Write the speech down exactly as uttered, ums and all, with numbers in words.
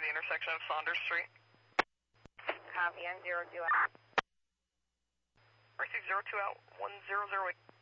intersection of Saunders Street. Copy, on zero two out. R C zero two out, one zero zero eight.